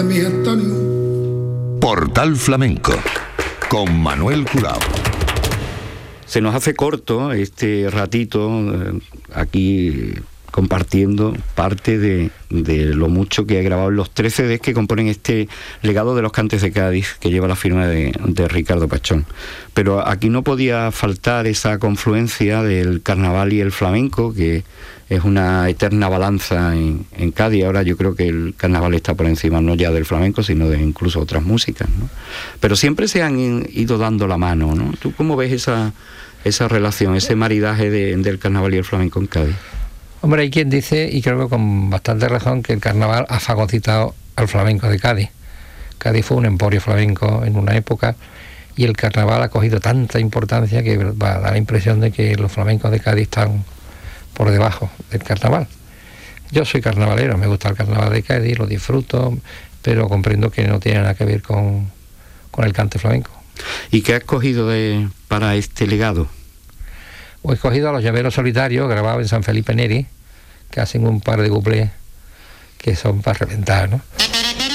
Portal Flamenco con Manuel Curao. Se nos hace corto este ratito aquí compartiendo parte de lo mucho que he grabado en los 13 CDs que componen este legado de los cantes de Cádiz que lleva la firma de Ricardo Pachón. Pero aquí no podía faltar esa confluencia del carnaval y el flamenco, que es una eterna balanza en Cádiz. Ahora yo creo que el carnaval está por encima no ya del flamenco, sino de incluso otras músicas, ¿no? Pero siempre se han ido dando la mano, ¿no? ¿Tú cómo ves esa relación, ese maridaje del carnaval y el flamenco en Cádiz? Hombre, hay quien dice, y creo que con bastante razón, que el carnaval ha fagocitado al flamenco de Cádiz. Cádiz fue un emporio flamenco en una época, y el carnaval ha cogido tanta importancia que va a dar la impresión de que los flamencos de Cádiz están por debajo del carnaval. Yo soy carnavalero, me gusta el carnaval de Cádiz, lo disfruto, pero comprendo que no tiene nada que ver con el cante flamenco. ¿Y qué has escogido para este legado? He escogido a los Llaveros Solitarios, grabados en San Felipe Neri, que hacen un par de cuplés que son para reventar, ¿no?